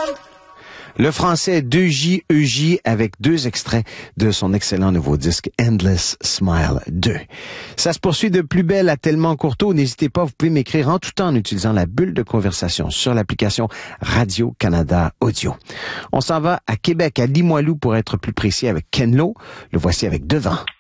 Le français 2J avec 2 extraits de son excellent nouveau disque Endless Smile 2. Ça se poursuit de plus belle à tellement courteau. N'hésitez pas, vous pouvez m'écrire en tout temps en utilisant la bulle de conversation sur l'application Radio-Canada Audio. On s'en va à Québec, à Limoilou pour être plus précis avec Ken Lo. Le voici avec Devant.